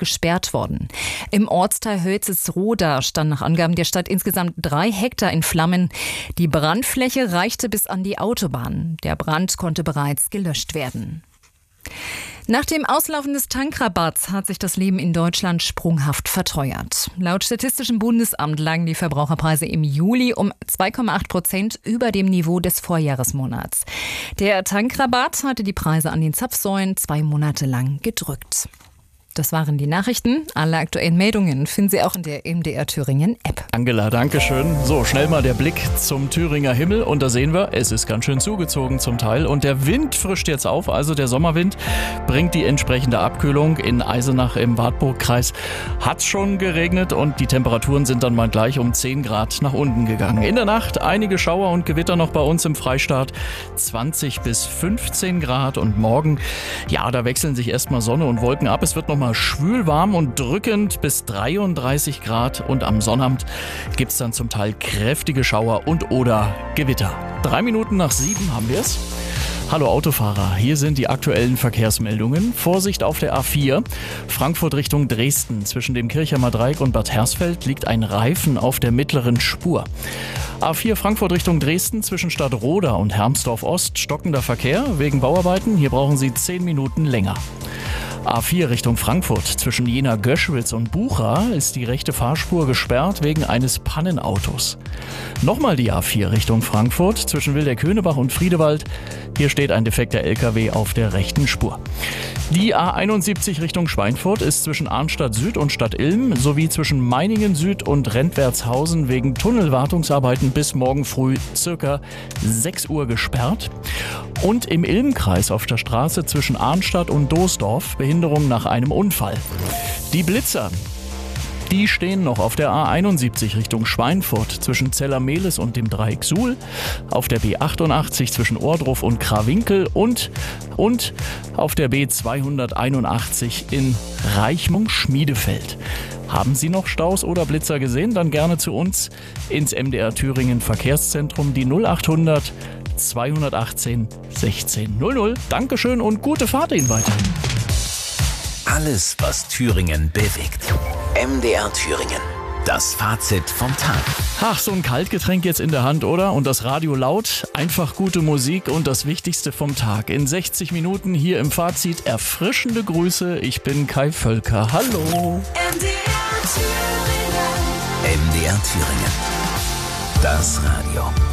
gesperrt worden. Im Ortsteil Hölzes-Roda standen nach Angaben der Stadt insgesamt 3 Hektar in Flammen. Die Brandfläche reichte bis an die Autobahn. Der Brand konnte bereits gelöscht werden. Nach dem Auslaufen des Tankrabatts hat sich das Leben in Deutschland sprunghaft verteuert. Laut Statistischem Bundesamt lagen die Verbraucherpreise im Juli um 2,8% über dem Niveau des Vorjahresmonats. Der Tankrabatt hatte die Preise an den Zapfsäulen 2 Monate lang gedrückt. Das waren die Nachrichten. Alle aktuellen Meldungen finden Sie auch in der MDR Thüringen App. Angela, danke schön. So, schnell mal der Blick zum Thüringer Himmel. Und da sehen wir, es ist ganz schön zugezogen zum Teil. Und der Wind frischt jetzt auf, also der Sommerwind bringt die entsprechende Abkühlung. In Eisenach im Wartburgkreis hat es schon geregnet und die Temperaturen sind dann mal gleich um 10 Grad nach unten gegangen. In der Nacht einige Schauer und Gewitter noch bei uns im Freistaat. 20 bis 15 Grad und morgen, ja, da wechseln sich erstmal Sonne und Wolken ab. Es wird noch mal schwül warm und drückend bis 33 Grad und am Sonnabend gibt es dann zum Teil kräftige Schauer und oder Gewitter. 3 Minuten nach 7 haben wir es. Hallo Autofahrer, hier sind die aktuellen Verkehrsmeldungen. Vorsicht auf der A4, Frankfurt Richtung Dresden. Zwischen dem Kirchheimer Dreieck und Bad Hersfeld liegt ein Reifen auf der mittleren Spur. A4 Frankfurt Richtung Dresden zwischen Stadtroda und Hermsdorf Ost stockender Verkehr wegen Bauarbeiten. Hier brauchen Sie 10 Minuten länger. A4 Richtung Frankfurt zwischen Jena-Göschwitz und Bucha ist die rechte Fahrspur gesperrt wegen eines Pannenautos. Nochmal die A4 Richtung Frankfurt zwischen Wildeck-Höhnebach und Friedewald. Hier steht ein defekter LKW auf der rechten Spur. Die A71 Richtung Schweinfurt ist zwischen Arnstadt Süd und Stadt Ilm sowie zwischen Meiningen Süd und Rentwertshausen wegen Tunnelwartungsarbeiten bis morgen früh ca. 6 Uhr gesperrt. Und im Ilmkreis auf der Straße zwischen Arnstadt und Doesdorf Behinderung nach einem Unfall. Die Blitzer, die stehen noch auf der A71 Richtung Schweinfurt zwischen Zellermehlis und dem Dreieck Suhl, auf der B88 zwischen Ohrdruf und Krawinkel und auf der B281 in Reichmung-Schmiedefeld. Haben Sie noch Staus oder Blitzer gesehen? Dann gerne zu uns ins MDR Thüringen Verkehrszentrum, die 0800 218 16 00. Dankeschön und gute Fahrt Ihnen weiter. Alles, was Thüringen bewegt. MDR Thüringen. Das Fazit vom Tag. Ach, so ein Kaltgetränk jetzt in der Hand, oder? Und das Radio laut, einfach gute Musik und das Wichtigste vom Tag. In 60 Minuten hier im Fazit erfrischende Grüße. Ich bin Kai Völker. Hallo. MDR Thüringen. Das Radio.